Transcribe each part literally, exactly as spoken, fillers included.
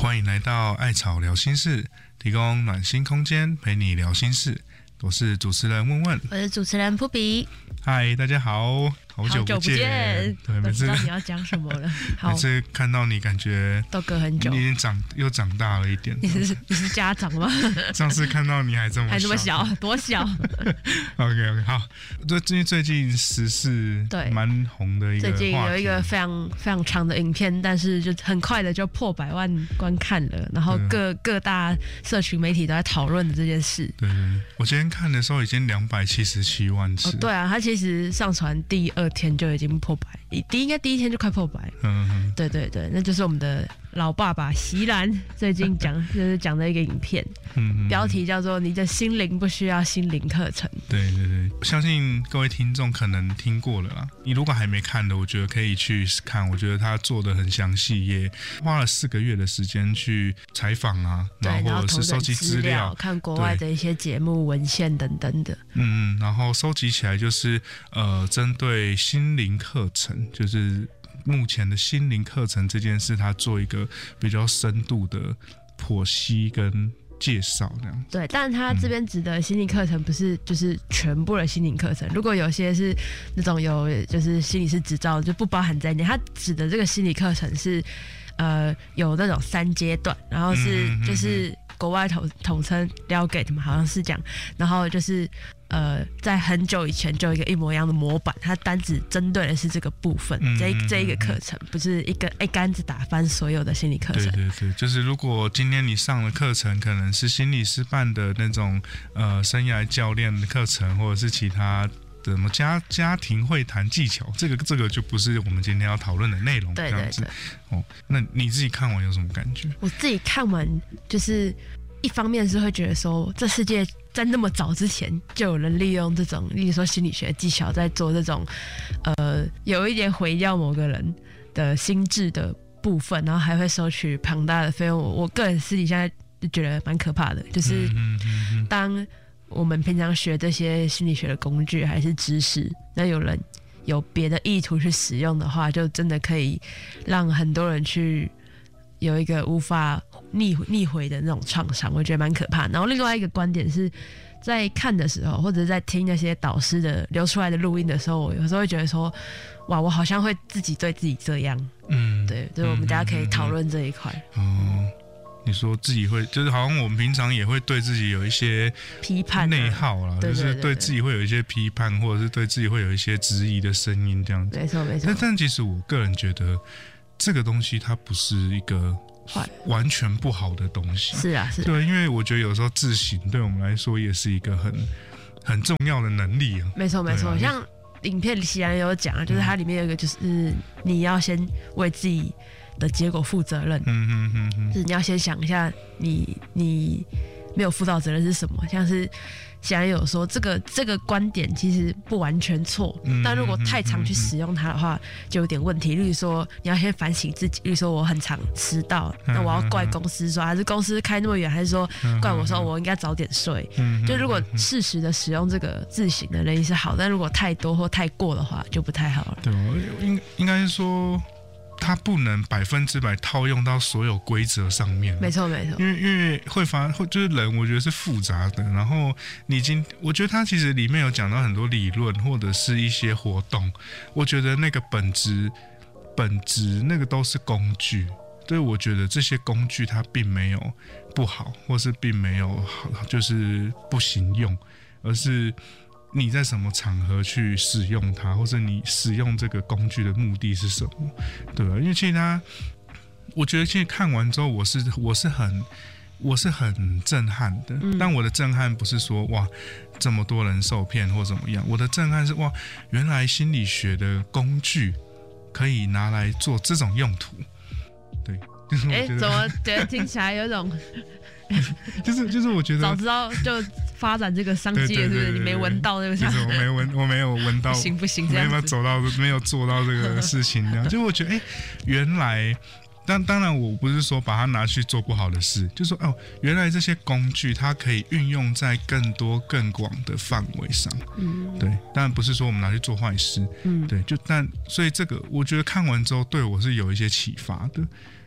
欢迎来到艾草聊心事，提供暖心空间陪你聊心事。我是主持人问问， 我是主持人扑比。 嗨，大家好，好久不见。 好久不见， 对，每次不知道你要讲什么了。好， 每次看到你，感觉都隔很久， 你已经长又长大了一点。 你是你是家长吗？ 上次看到你还这么小还这么小，多小 ？OK OK， 好。最近最近时事对蛮红的一个话题， 最近有一个非常非常长的影片，但是就很快的就破百万观看了，然后各各大社群媒体都在讨论这件事。 对对对，我今天看的时候已经两百七十七万次。 哦，对啊，他其实上传第二天就已经破百，第应该第一天就快破百。嗯嗯，对对对，那就是我们的老爸爸席兰最近讲就是讲的一个影片，嗯，标题叫做"你的心灵不需要心灵课程"。 对对对，相信各位听众可能听过了啦。你如果还没看的，我觉得可以去看。我觉得他做的很详细，也花了四个月的时间去采访啊，然后或者是收集资料， 看国外的一些节目文献等等的。 嗯嗯，然后收集起来就是呃，针对心灵课程，就是目前的心灵课程这件事，他做一个比较深度的剖析跟介绍这样。 对，但他这边指的心理课程不是就是全部的心理课程，如果有些是那种有就是心理师执照就不包含在内。他指的这个心理课程是呃有那种三阶段，然后是就是国外统统称 L-Gate 嘛，好像是讲，然后就是呃在很久以前就有一个一模一样的模板，它单只针对的是这个部分，嗯、这这一个课程不是一个一竿子打翻所有的心理课程。 对对对，就是如果今天你上的课程可能是心理师办的那种呃生涯教练的课程，或者是其他什么家家庭会谈技巧，这个这个就不是我们今天要讨论的内容。 对对对。 哦，那你自己看完有什么感觉？ 我自己看完就是一方面是会觉得说，这世界在那么早之前就有人利用这种，例如说心理学技巧，在做这种呃有一点毁掉某个人的心智的部分，然后还会收取庞大的费用。我我个人私底下就觉得蛮可怕的，就是当我们平常学这些心理学的工具还是知识，那有人有别的意图去使用的话，就真的可以让很多人去有一个无法逆逆回的那种创伤，我觉得蛮可怕。然后另外一个观点是，在看的时候，或者在听那些导师的流出来的录音的时候，我有时候会觉得说，哇，我好像会自己对自己这样。嗯，对，所以我们大家可以讨论这一块。哦。 你说自己会，就是好像我们平常也会对自己有一些批判、 内耗啦，就是对自己会有一些批判，或者是对自己会有一是质疑的声音这样子。 没错没错。 但但其实我个人觉得，这个东西它不是一个完全不好的东西。 是啊是啊。 对，因为我觉得有时候自省对我们来说也是一个很很重要的能力啊。 没错没错，像影片里显然有讲，就是它里面有一个就是你要先为自己的结果负责任，嗯嗯嗯嗯，就是你要先想一下你，你你没有负到责任是什么？像是显然有说这个这个观点其实不完全错，嗯、但如果太常去使用它的话，就有点问题。例如说，你要先反省自己，例如说我很常迟到，那我要怪公司说，还是公司开那么远，还是说怪我说我应该早点睡？嗯、就如果适时的使用这个自省的能力是好，但如果太多或太过的话，就不太好了。 对，应应该是说。它不能百分之百套用到所有规则上面， 没错没错， 因为因为会发就是人，我觉得是复杂的。然后你已经，我觉得它其实里面有讲到很多理论或者是一些活动，我觉得那个本质本质那个都是工具。所以我觉得这些工具它并没有不好，或是并没有好就是不行用，而是你在什么场合去使用它，或者你使用这个工具的目的是什么，对吧？因为其实它，我觉得其实看完之后，我是我是很我是很震撼的。嗯、但我的震撼不是说哇这么多人受骗或怎么样，我的震撼是哇原来心理学的工具可以拿来做这种用途。对，就是我觉得， 哎，怎么觉得听起来有种？ 就是就是我觉得早知道就发展这个商机了，是不是？你没闻到这个商机， 我没闻，我没有闻到， 不行不行，这样子没有走到，没有做到这个事情，这样。就我觉得，哎、欸，原来，但当然我不是说把它拿去做不好的事，就说哦，原来这些工具它可以运用在更多更广的范围上，嗯，对。当然不是说我们拿去做坏事，嗯，对。就但所以这个，我觉得看完之后对我是有一些启发的。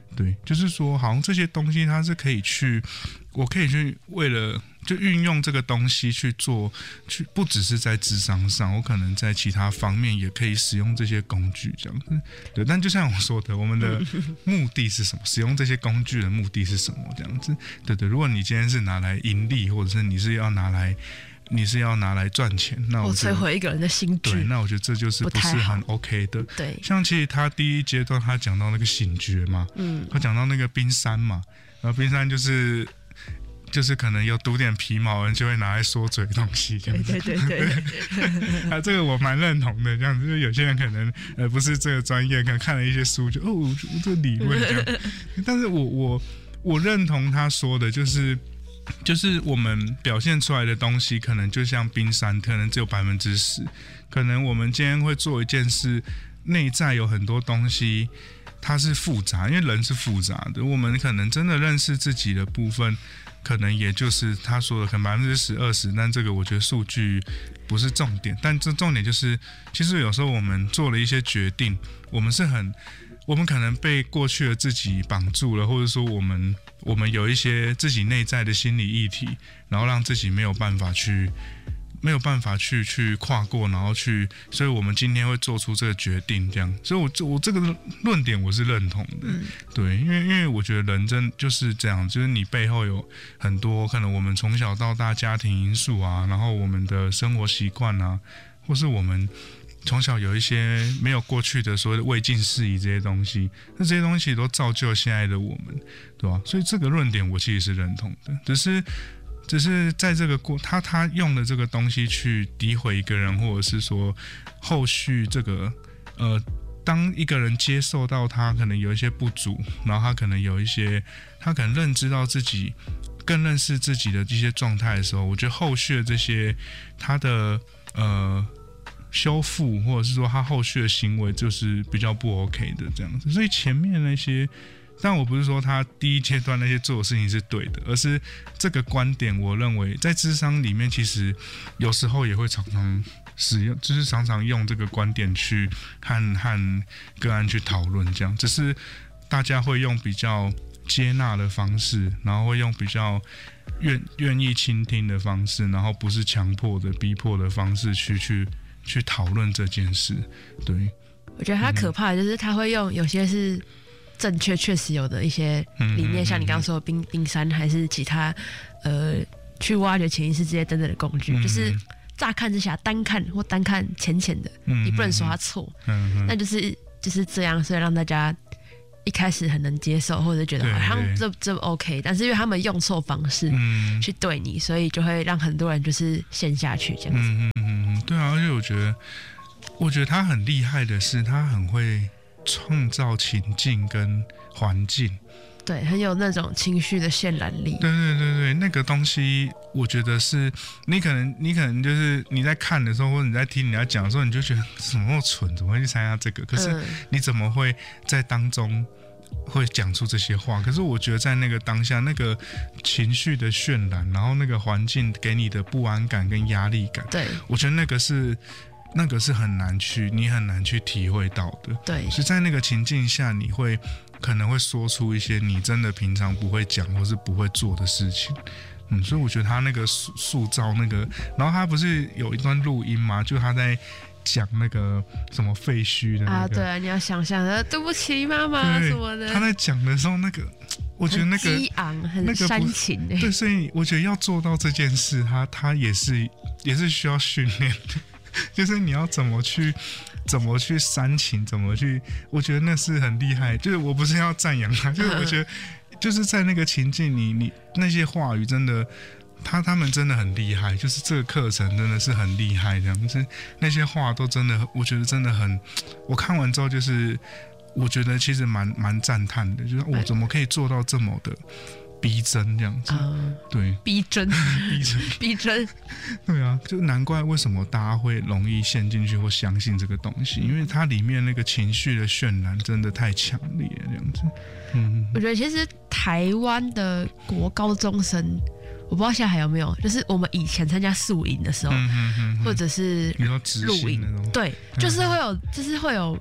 对，就是说好像这些东西它是可以去，我可以去为了就运用这个东西去做，去不只是在智商上，我可能在其他方面也可以使用这些工具这样子。对，但就像我说的，我们的目的是什么？使用这些工具的目的是什么？这样子，对对。如果你今天是拿来盈利，或者是你是要拿来。你是要拿来赚钱，那我摧毁一个人的心智， 对，那我觉得这就是不是很 OK 的。 对， 像其实他第一阶段他讲到那个醒觉嘛，嗯，他讲到那个冰山嘛，然后冰山就是就是可能有赌点皮毛人就会拿来说嘴的东西，这样子。 对对对对， 啊，这个我蛮认同的，这样子，就是有些人可能呃不是这个专业，可能看了一些书就哦这个理论这样，但是我我我认同他说的，就是。就是我们表现出来的东西，可能就像冰山，可能只有百分之十。可能我们今天会做一件事，内在有很多东西，它是复杂，因为人是复杂的。我们可能真的认识自己的部分，可能也就是他说的，可能百分之十、二十。但这个我觉得数据不是重点，但这重点就是，其实有时候我们做了一些决定，我们是很。我们可能被过去的自己绑住了，或者说我们我们有一些自己内在的心理议题，然后让自己没有办法去没有办法去去跨过，然后去，所以我们今天会做出这个决定，这样。所以我我这个论点我是认同的，嗯、对，因为因为我觉得人真就是这样，就是你背后有很多可能我们从小到大家庭因素啊，然后我们的生活习惯啊，或是我们。从小有一些没有过去的所谓的未尽事宜这些东西，那这些东西都造就现在的我们，对吧？所以这个论点我其实是认同的，只是只是在这个过他他用的这个东西去诋毁一个人，或者是说后续这个呃，当一个人接受到他可能有一些不足，然后他可能有一些他可能认知到自己更认识自己的一些状态的时候，我觉得后续的这些他的呃。修复或者是说他后续的行为就是比较不 OK 的这样子，所以前面那些，但我不是说他第一阶段那些做的事情是对的，而是这个观点，我认为在諮商里面其实有时候也会常常使用，就是常常用这个观点去和和个案去讨论，这样，只是大家会用比较接纳的方式，然后会用比较愿愿意倾听的方式，然后不是强迫的、逼迫的方式去去。去讨论这件事，对， 我觉得他可怕的就是他会用有些是正确、确实有的一些理念，嗯、像你刚刚说的冰冰山，还是其他呃去挖掘潜意识这些等等的工具，嗯、就是乍看之下单看或单看浅浅的，嗯、你不能说他错，嗯、那就是就是这样，所以让大家一开始很能接受，或者觉得好像这这 OK， 但是因为他们用错方式去对你，所以就会让很多人就是陷下去这样子。 嗯嗯嗯，对啊，而且我觉得，我觉得他很厉害的是，他很会创造情境跟环境。 对，很有那种情绪的渲染力。 对对对对，那个东西，我觉得是你可能你可能就是你在看的时候，或者你在听人家讲的时候，你就觉得怎么那么蠢，怎么会去参加这个？可是你怎么会在当中会讲出这些话？可是我觉得在那个当下，那个情绪的渲染，然后那个环境给你的不安感跟压力感， 对， 我觉得那个是。那个是很难去，你很难去体会到的。 对， 是在那个情境下，你会可能会说出一些你真的平常不会讲或是不会做的事情。嗯，所以我觉得他那个塑塑造那个，然后他不是有一段录音吗？就他在讲那个什么废墟的那个啊，对啊，你要想象的，对不起妈妈什么的。 他在讲的时候，那个我觉得那个激昂，很煽情、欸。 对，所以我觉得要做到这件事，他他也是也是需要训练的。就是你要怎么去怎么去煽情，怎么去，我觉得那是很厉害。就是我不是要赞扬他，就是我觉得就是在那个情境你你那些话语真的，他他们真的很厉害。就是这个课程真的是很厉害，这样子那些话都真的，我觉得真的很，我看完之后就是我觉得其实蛮蛮赞叹的，就是我怎么可以做到这么的逼真这样子，嗯、对， 逼真， 逼真， 逼真， 对啊，就难怪为什么大家会容易陷进去或相信这个东西，因为它里面那个情绪的渲染真的太强烈了，这样子。嗯， 我觉得其实台湾的国高中生，我不知道现在还有没有，就是我们以前参加宿营的时候，嗯、哼哼哼或者是录营，对， 就是会有，就是会有。不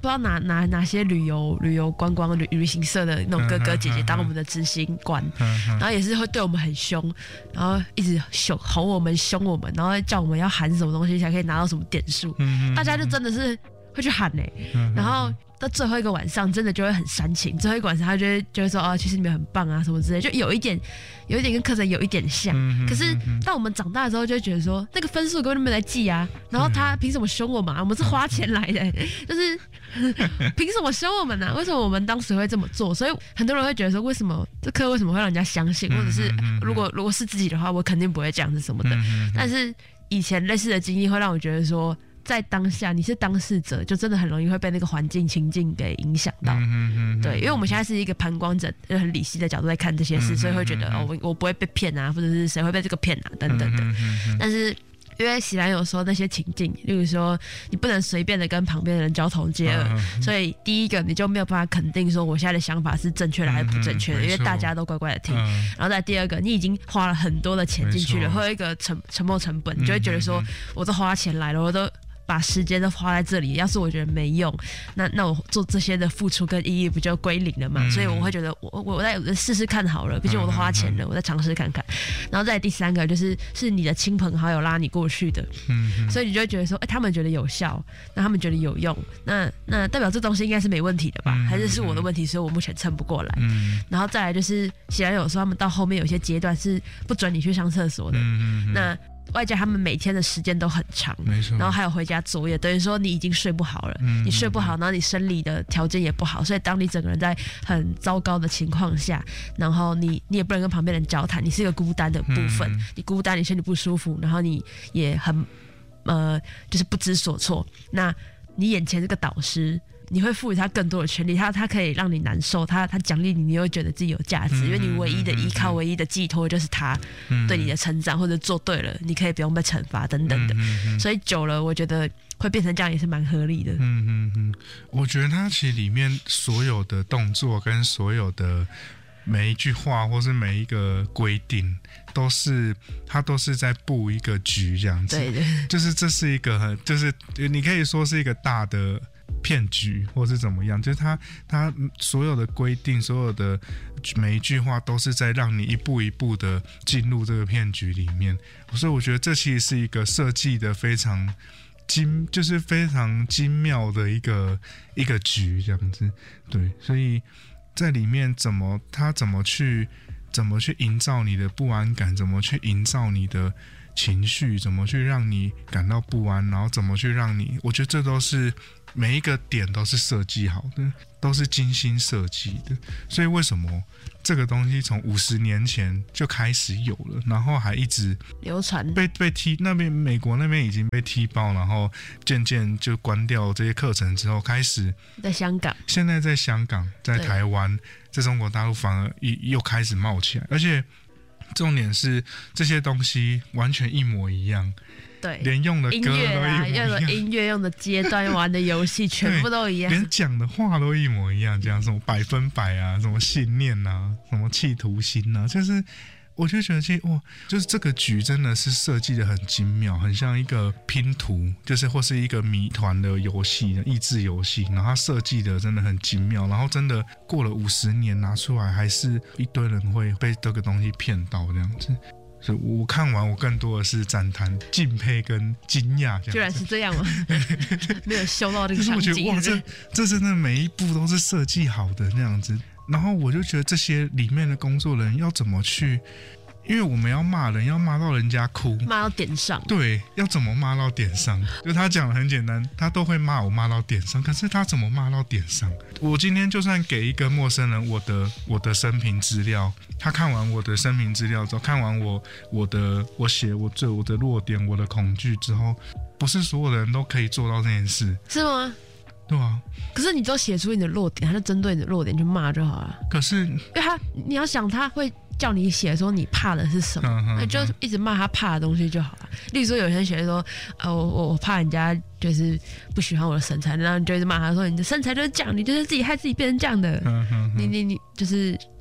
不知道哪哪哪些旅游旅游观光旅旅行社的那种哥哥姐姐当我们的执行官，然后也是会对我们很凶，然后一直凶吼我们凶我们，然后叫我们要喊什么东西才可以拿到什么点数，大家就真的是会去喊嘞、欸，然后。到最后一个晚上，真的就会很煽情。最后一个晚上，他就会就会说：“哦，其实你们很棒啊，什么之类。”就有一点，有一点跟课程有一点像。可是当我们长大之后，就会觉得说，那个分数根本就没来记啊。然后他凭什么凶我们啊？我们是花钱来的、欸，就是凭什么凶我们呢、啊？为什么我们当时会这么做？所以很多人会觉得说，为什么这课为什么会让人家相信？或者是如果如果是自己的话，我肯定不会这样子什么的。但是以前类似的经历会让我觉得说。在当下你是当事者，就真的很容易会被那个环境情境给影响到。嗯、对，因为我们现在是一个旁观者，就很理性的角度在看这些事，嗯、所以会觉得、嗯、哦，我我不会被骗啊，或者是谁会被这个骗啊，等等的。嗯、但是因为喜兰有说那些情境，例如说你不能随便的跟旁边的人交头接耳，嗯、所以第一个你就没有办法肯定说我现在的想法是正确的还是不正确的，嗯、因为大家都乖乖的听。嗯、然后再第二个，你已经花了很多的钱进去了，会有一个沉沉没成本，你就会觉得说，我都花钱来了，我都。把时间都花在这里，要是我觉得没用，那那我做这些的付出跟意义不就归零了嘛？嗯、所以我会觉得我我再试试看好了，毕竟我都花钱了，嗯、我再尝试看看。然后再第三个就是是你的亲朋好友拉你过去的，嗯、所以你就会觉得说，哎、欸，他们觉得有效，那他们觉得有用，那那代表这东西应该是没问题的吧？嗯、还是是我的问题，所以我目前撑不过来。嗯、然后再来就是喜兰有时候他们到后面有些阶段是不准你去上厕所的，嗯、那。外加他们每天的时间都很长，然后还有回家作业，等于说你已经睡不好了，嗯、你睡不好，然后你生理的条件也不好，所以当你整个人在很糟糕的情况下，然后你你也不能跟旁边人交谈，你是一个孤单的部分，嗯、你孤单，你身体不舒服，然后你也很呃就是不知所措，那你眼前这个导师。你会赋予他更多的权利，他他可以让你难受，他他奖励你，你会觉得自己有价值，嗯、因为你唯一的依靠、嗯、唯一的寄托就是他对你的成长，嗯、或者做对了，你可以不用被惩罚等等的。嗯嗯、所以久了，我觉得会变成这样也是蛮合理的。 嗯嗯嗯，我觉得他其实里面所有的动作跟所有的每一句话或是每一个规定，都是他都是在布一个局这样子。对对，就是这是一个很，就是你可以说是一个大的。骗局或是怎么样，就是他他所有的规定，所有的每一句话都是在让你一步一步的进入这个骗局里面，所以我觉得这其实是一个设计的非常精，就是非常精妙的一个一个局这样子。对，所以在里面怎么他怎么去怎么去营造你的不安感，怎么去营造你的情绪，怎么去让你感到不安，然后怎么去让你，我觉得这都是每一个点都是设计好的，都是精心设计的。所以为什么这个东西从五十年前就开始有了，然后还一直流传， 被被踢那边美国那边已经被踢爆，然后渐渐就关掉这些课程之后，开始在香港， 现在在香港，在台湾，在中国大陆反而又开始冒起来，而且重点是这些东西完全一模一样。对，连用的歌都一模一样， 用的音乐、用的阶段、玩的游戏，全部都一样， 连讲的话都一模一样。这样什么百分百啊，什么信念啊，什么企图心啊，就是我就觉得这哇，就是这个局真的是设计的很精妙，很像一个拼图，就是或是一个谜团的游戏、益智游戏，然后它设计的真的很精妙，然后真的过了五十年拿出来，还是一堆人会被这个东西骗到这样子。所以我看完，我更多的是赞叹、敬佩跟惊讶。 居然是这样吗？没有修到这个场景。 我觉得哇，这这真的每一步都是设计好的那样子。然后我就觉得这些里面的工作人员要怎么去，因为我们要骂人，要骂到人家哭， 骂到点上。 对，要怎么骂到点上？就他讲的很简单，他都会骂我骂到点上，可是他怎么骂到点上？我今天就算给一个陌生人我的我的生平资料，他看完我的生平资料之后，看完我我的我写我这我的弱点、我的恐惧之后，不是所有的人都可以做到这件事， 是吗？ 对啊， 可是你都写出你的弱点，他就针对你的弱点去骂就好了。 可是，因为他你要想，他会叫你写说你怕的是什么，那、嗯嗯、就一直骂他怕的东西就好了。例如说，有些人写说，呃，我我怕人家就是不喜欢我的身材，然后你就一直骂他说，你的身材就是这样，你就是自己害自己变成这样的。嗯嗯嗯、你你你就是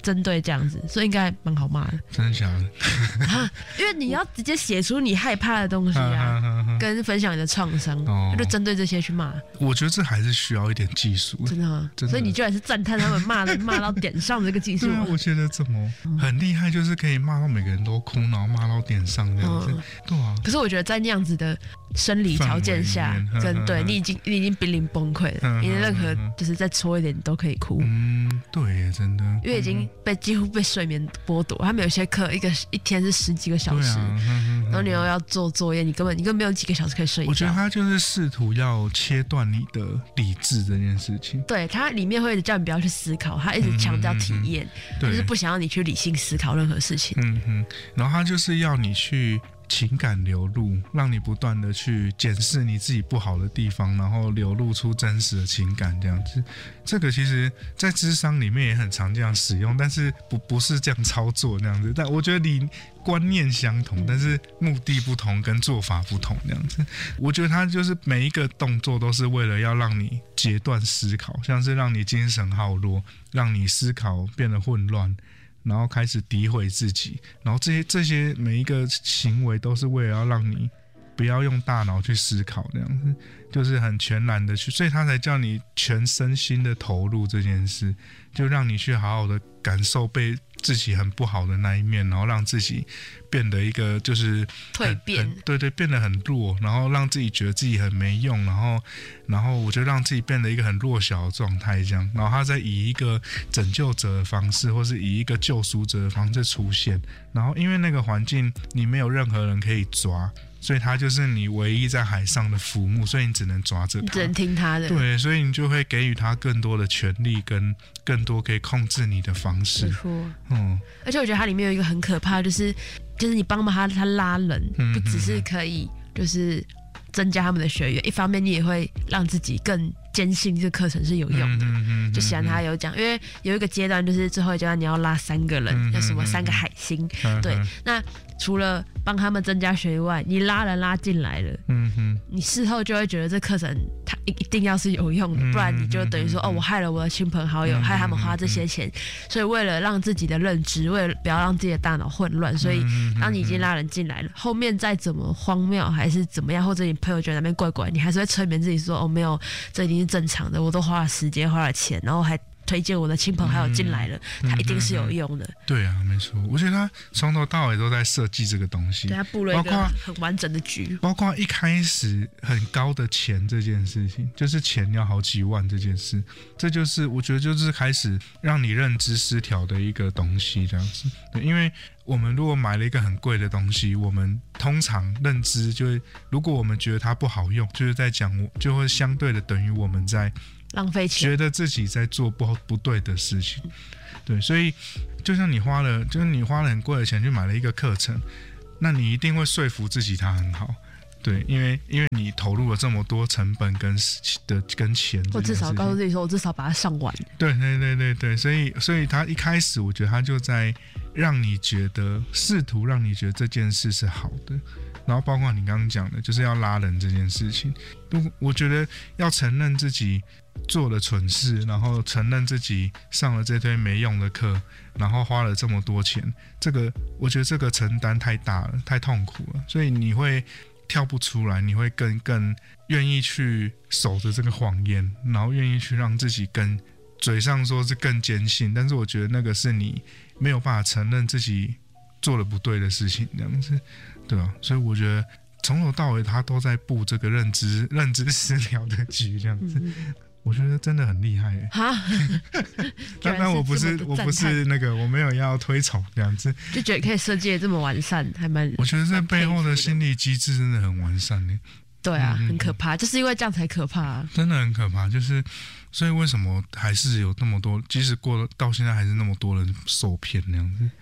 针对这样子，所以应该蛮好骂的。 真的假的？ 啊，因为你要直接写出你害怕的东西啊，跟分享你的创伤，哦、就针对这些去骂。 我觉得这还是需要一点技术， 真的吗？所以你居然是赞叹他们骂的骂到点上的这个技术。 对啊，我觉得怎么很厉害，就是可以骂到每个人都哭，然后骂到点上这样子。嗯、对啊。 可是我觉得在那样子的生理条件下，跟对你已经你已经濒临崩溃了，你的任何就是再戳一点你都可以哭。 嗯，对耶，真的。 因为已经被几乎被睡眠剥夺，他们有些课一个一天是十几个小时，啊嗯、然后你又要做作业，你根本你根本没有几个小时可以睡觉。 我觉得他就是试图要切断你的理智这件事情。 对，他里面会叫你不要去思考，他一直强调体验，嗯嗯嗯就是不想要你去理性思考任何事情。 嗯嗯，然后他就是要你去情感流露，让你不断的去检视你自己不好的地方，然后流露出真实的情感，这样子。这个其实在諮商里面也很常这样使用，但是不不是这样操作这样子。但我觉得你观念相同，但是目的不同，跟做法不同这样子。我觉得他就是每一个动作都是为了要让你截断思考，像是让你精神耗弱，让你思考变得混乱。然后开始诋毁自己，然后这些这些每一个行为都是为了要让你不要用大脑去思考，这样子就是很全然的去，所以他才叫你全身心的投入这件事，就让你去好好的感受被自己很不好的那一面，然后让自己变得一个就是蜕变， 对对，变得很弱，然后让自己觉得自己很没用，然后然后我就让自己变得一个很弱小的状态这样，然后他再以一个拯救者的方式，或是以一个救赎者的方式出现，然后因为那个环境你没有任何人可以抓。所以他就是你唯一在海上的浮木，所以你只能抓着他， 你只能听他的。 对，所以你就会给予他更多的权利，跟更多可以控制你的方式。 没错，嗯。而且我觉得它里面有一个很可怕，就是就是你帮忙他他拉人，不只是可以就是增加他们的学员，一方面你也会让自己更坚信这个课程是有用的。嗯、就喜欢他有讲，因为有一个阶段就是最后一阶段你要拉三个人，叫、嗯、什么三个海星。嗯、对，那除了帮他们增加学以外，你拉人拉进来了，嗯哼，你事后就会觉得这课程它一定要是有用的，嗯、不然你就等于说、嗯、哦，我害了我的亲朋好友，嗯、害他们花这些钱，嗯、所以为了让自己的认知，为了不要让自己的大脑混乱，所以当你已经拉人进来了，后面再怎么荒谬还是怎么样，或者你朋友觉得那边怪怪，你还是会催眠自己说哦，没有，这一定是正常的，我都花了时间花了钱，然后还推荐我的亲朋好友进来了，嗯、它一定是有用的。 对啊，没错，我觉得他从头到尾都在设计这个东西， 对，他布了一个很完整的局， 包括一开始很高的钱这件事情，就是钱要好几万这件事，这就是我觉得就是开始让你认知失调的一个东西，这样子。对，因为我们如果买了一个很贵的东西，我们通常认知就会，如果我们觉得它不好用，就是在讲，就会相对的等于我们在浪费钱， 觉得自己在做不不对的事情。对，所以就像你花了，就是你花了很贵的钱去买了一个课程，那你一定会说服自己它很好。对，因为因为你投入了这么多成本跟的跟钱， 我至少告诉自己说，我至少把它上完。 对对对对对，所以所以他一开始，我觉得他就在让你觉得，试图让你觉得这件事是好的。然后包括你刚刚讲的，就是要拉人这件事情，我觉得要承认自己做了蠢事，然后承认自己上了这堆没用的课，然后花了这么多钱，这个我觉得这个承担太大了，太痛苦了，所以你会跳不出来，你会更更愿意去守着这个谎言，然后愿意去让自己更嘴上说是更坚信，但是我觉得那个是你没有办法承认自己做了不对的事情，这样子，对吧？所以我觉得从头到尾他都在布这个认知认知失调的局，这样子。嗯，我觉得真的很厉害耶！哈，但但我不是我不是那个我没有要推崇这样子， 就觉得可以设计的这么完善，还蛮我觉得这背后的心理机制真的很完善耶。 对啊，嗯、很可怕，就是因为这样才可怕、啊， 真的很可怕。就是所以为什么还是有那么多，即使过了到现在还是那么多人受骗那样子。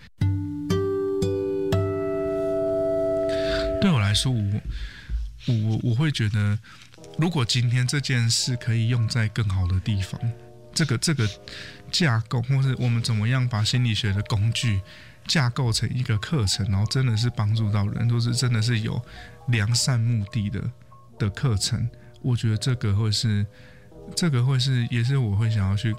对我来说，我我我会觉得。如果今天这件事可以用在更好的地方，这个这个架构，或是我们怎么样把心理学的工具架构成一个课程，然后真的是帮助到人，或是真的是有良善目的的的课程，我觉得这个会是这个会是也是我会想要去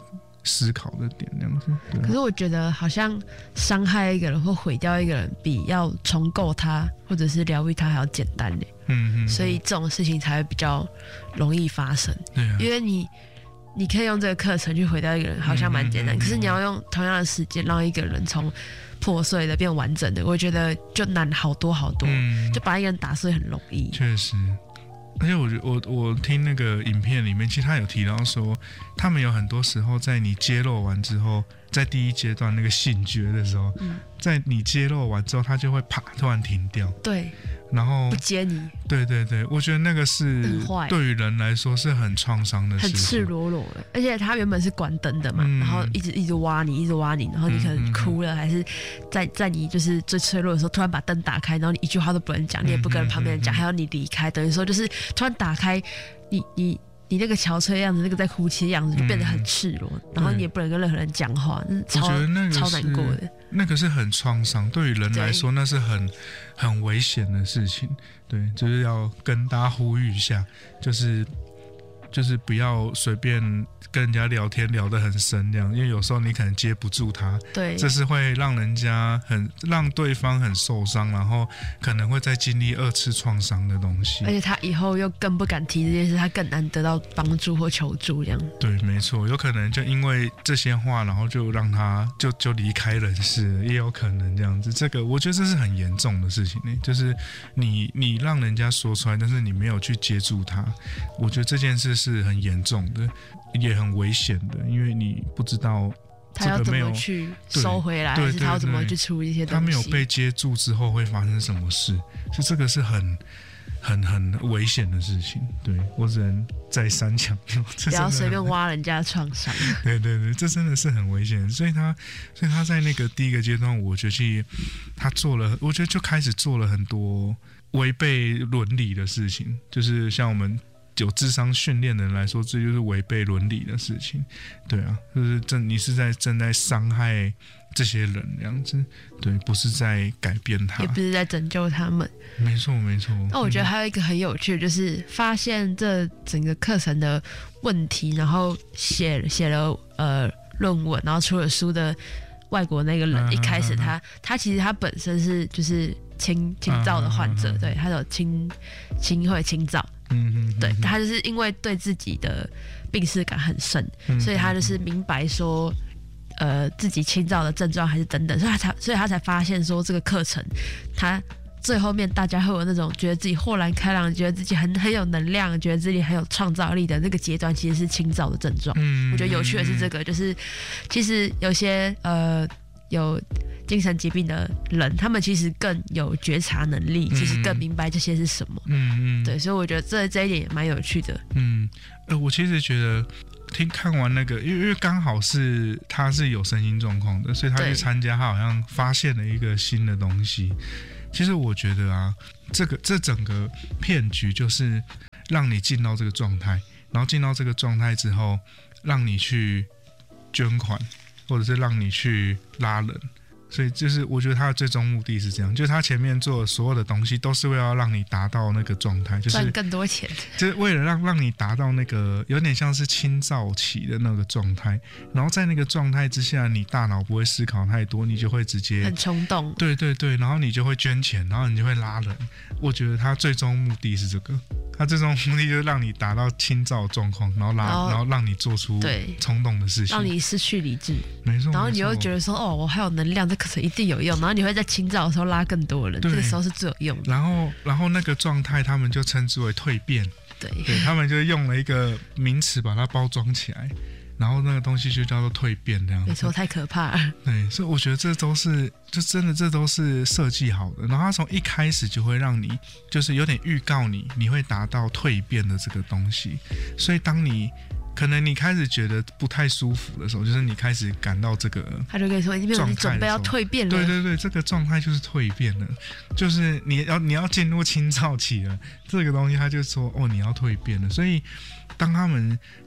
思考的点这样子。对啊， 可是我觉得好像伤害一个人或毁掉一个人，比要重构他或者是疗愈他还要简单嘞。 嗯嗯， 所以这种事情才会比较容易发生。 对啊， 因为你你可以用这个课程去毁掉一个人，好像蛮简单。 嗯嗯嗯嗯可是你要用同样的时间让一个人从破碎的变完整的，我觉得就难好多好多。 嗯， 就把一个人打碎很容易。 确实。而且我觉得我我听那个影片里面，其实他有提到说，他们有很多时候在你揭露完之后，在第一阶段那个醒觉的时候， 嗯， 在你揭露完之后，他就会啪突然停掉， 对， 然后不接你， 对对对，我觉得那个是很坏对于人来说是很创伤的事情， 很赤裸裸的。而且他原本是关灯的嘛， 嗯然后一直一直挖你，一直挖你，然后你可能哭了， 嗯嗯嗯还是在在你就是最脆弱的时候，突然把灯打开，然后你一句话都不能讲，你也不跟旁边人讲， 嗯嗯嗯嗯还要你离开，等于说就是突然打开你你。你那个憔悴的样子，那个在哭泣的样子，就变得很赤裸，嗯、然后你也不能跟任何人讲话，那是超我觉得那个超难过的。 那个是很创伤，对于人来说，那是很很危险的事情。对，就是要跟大家呼吁一下，就是就是不要随便跟人家聊天聊得很深这样，因为有时候你可能接不住他， 对， 这是会让人家很让对方很受伤，然后可能会再经历二次创伤的东西， 而且他以后又更不敢提这件事，他更难得到帮助或求助这样。 对，没错，有可能就因为这些话，然后就让他就就离开人世了，也有可能这样子。这个我觉得这是很严重的事情呢，就是你你让人家说出来，但是你没有去接住他，我觉得这件事是很严重的，也很危险的，因为你不知道他要怎么去收回来，还是他要怎么去处理一些东西？ 他没有被接住之后会发生什么事？就这个是很很很危险的事情。对，我只能再三强调， 不要随便挖人家的创伤。 对对对，这真的是很危险的。所以他所以他在那个第一个阶段，我觉得其实他做了，我觉得就开始做了很多违背伦理的事情，就是像我们有智商训练的人来说，这就是违背伦理的事情。对啊，就是正你是在正在伤害这些人这样子，对，不是在改变他， 也不是在拯救他们。 没错没错。 那我觉得还有一个很有趣的，就是发现这整个课程的问题，然后写写了呃论文，然后出了书的外国那个人， 嗯、 一开始他、嗯、他其实他本身是就是轻轻躁的患者，嗯、对，他有轻轻会轻躁。 嗯嗯， 对，他就是因为对自己的病识感很深， 嗯、 所以他就是明白说，呃，自己轻躁的症状还是等等，所以他才，所以他才发现说这个课程，他最后面大家会有那种觉得自己豁然开朗，觉得自己很很有能量，觉得自己很有创造力的那个阶段，其实是轻躁的症状。 嗯， 我觉得有趣的是这个，就是其实有些呃有精神疾病的人，他们其实更有觉察能力，其实更明白这些是什么。 嗯嗯， 对，所以我觉得这这一点也蛮有趣的。 嗯，呃，我其实觉得听看完那个，因为因为刚好是他是有身心状况的，所以他去参加，他好像发现了一个新的东西。其实我觉得啊，这个这整个骗局就是让你进到这个状态，然后进到这个状态之后，让你去捐款，或者是让你去拉人。所以就是我觉得他的最终目的是这样，就是他前面做的所有的东西都是为了让你达到那个状态，就是赚更多钱， 就是为了让让你达到那个有点像是轻躁期的那个状态，然后在那个状态之下，你大脑不会思考太多，你就会直接很冲动， 对对对，然后你就会捐钱，然后你就会拉人。我觉得他最终目的是这个，他最终目的就是让你达到轻躁状况，然后拉，然后, 然后让你做出冲动的事情， 让你失去理智， 没错， 然后你又觉得说哦，我还有能量，这课程一定有用，然后你会在清早的时候拉更多人，这个时候是最有用的。 然后，然后那个状态他们就称之为蜕变， 对， 对他们就用了一个名词把它包装起来，然后那个东西就叫做蜕变这样子。 没错，太可怕了。 对，所以我觉得这都是，就真的这都是设计好的。然后他从一开始就会让你，就是有点预告你，你会达到蜕变的这个东西。所以当你可能你开始觉得不太舒服的时候，就是你开始感到这个， 他就跟你说，你你准备要蜕变了。 对对对，这个状态就是蜕变了，就是你要你要进入轻躁期了。这个东西他就说，哦，你要蜕变了。所以当他们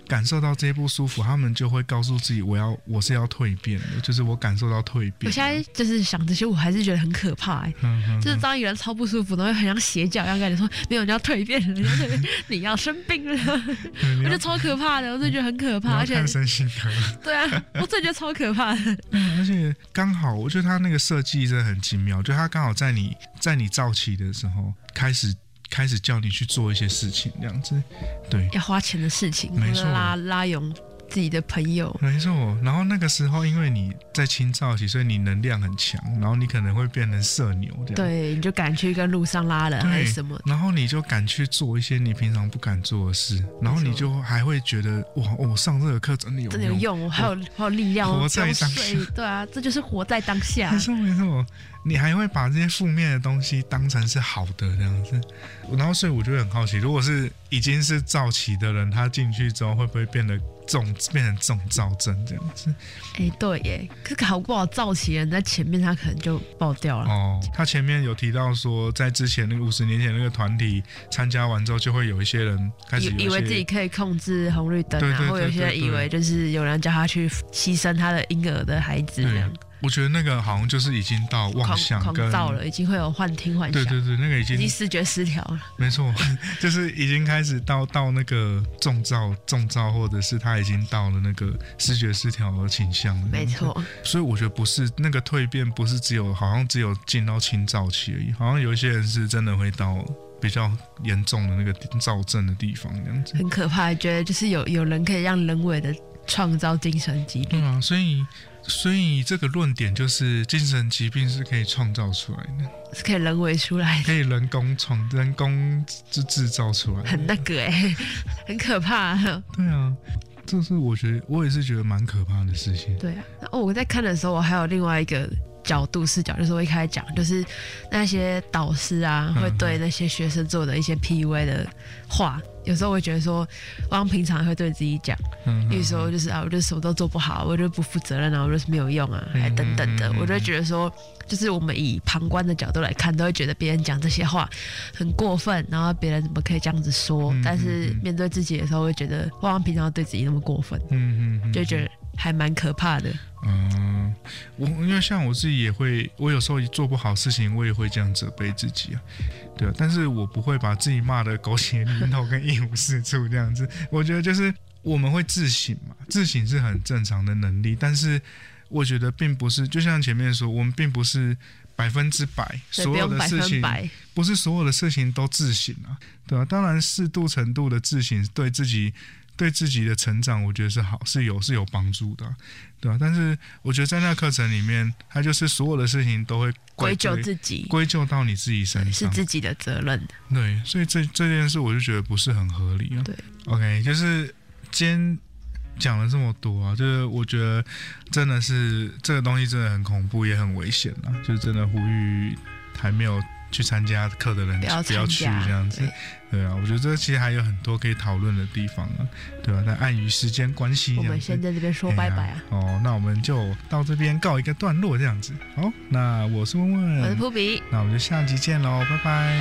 感受到这不舒服，他们就会告诉自己，我要我是要蜕变的，就是我感受到蜕变。 我现在就是想这些，我还是觉得很可怕、欸嗯嗯、 就是当一个人超不舒服，然后很像邪教一样跟你说，没有，你要蜕变了，你要蜕变，你要生病了，我觉得超可怕的，我真的觉得很可怕，而且看身心科。 对啊，我真的觉得超可怕的。 嗯，而且刚好，我觉得他那个设计真的很精妙，就他刚好在你在你躁期的时候开始。开始叫你去做一些事情，这样子，对， 要花钱的事情， 没错， 拉拉拢自己的朋友， 没错。然后那个时候，因为你在青躁期，所以你能量很强，然后你可能会变成社牛这样， 对，你就敢去跟路上拉人还是什么， 然后你就敢去做一些你平常不敢做的事，然后你就还会觉得哇，我、哦、上这个课真的有用， 真的有用，我还有还有力量， 活在当下， 对啊，这就是活在当下， 没错没错。你还会把这些负面的东西当成是好的这样子，然后所以我就很好奇，如果是已经是躁期的人，他进去之后会不会变得重，变成重躁症这样子？ 哎、欸，对耶，可是好不好躁期人在前面他可能就爆掉了。 哦，他前面有提到说，在之前那个五十年前那个团体参加完之后，就会有一些人开始有以为自己可以控制红绿灯啊，然后有些人以为就是有人叫他去牺牲他的婴儿的孩子这样。 我觉得那个好像就是已经到妄想跟狂躁了，已经会有幻听幻想。 对对对，那个已经已经视觉失调了。 没错，就是已经开始到到那个重躁重躁，或者是他已经到了那个视觉失调的倾向了。 没错， 所以我觉得不是那个蜕变，不是只有好像只有进到轻躁期而已，好像有一些人是真的会到比较严重的那个躁症的地方，这样子很可怕。觉得就是有有人可以让人为的创造精神疾病。 对啊，所以。所以这个论点就是精神疾病是可以创造出来的， 是可以人为出来的， 可以人工创、人工就制造出来的， 很那个哎、欸，很可怕。 对啊，这是我觉得我也是觉得蛮可怕的事情。 对啊，哦，我在看的时候，我还有另外一个角度视角，就是我一开始讲，就是那些导师啊，会对那些学生做的一些 P U A 的话。有时候我会觉得说，我好像平常会对自己讲，比如说就是啊，我就什么都做不好，我就不负责任啊，我就是没有用啊，还等等的，我就会觉得说，就是我们以旁观的角度来看，都会觉得别人讲这些话很过分，然后别人怎么可以这样子说？但是面对自己的时候，会觉得我好像平常对自己那么过分，嗯嗯，就觉得还蛮可怕的。 嗯，我因为像我自己也会，我有时候做不好事情，我也会这样责备自己啊，对啊，但是我不会把自己骂得狗血淋头跟一无是处这样子。我觉得就是我们会自省嘛，自省是很正常的能力，但是我觉得并不是，就像前面说，我们并不是百分之百所有的事情，不是所有的事情都自省啊，对啊，当然适度程度的自省对自己。对自己的成长，我觉得是好，是有是有帮助的、啊，对吧、啊？但是我觉得在那个课程里面，它就是所有的事情都会归咎自己， 归咎到你自己身上， 是自己的责任。 对，所以这这件事我就觉得不是很合理啊。 对 ，OK， 就是今天讲了这么多啊，就是我觉得真的是这个东西真的很恐怖，也很危险啊，就真的呼吁还没有去参加课的人不要, 不要去这样子。对啊，我觉得这其实还有很多可以讨论的地方啊，对吧、啊？但碍于时间关系， 我们先在这边说拜拜啊。 啊哦，那我们就到这边告一个段落这样子。好，那我是温温， 我是扑比， 那我们就下集见喽，拜拜。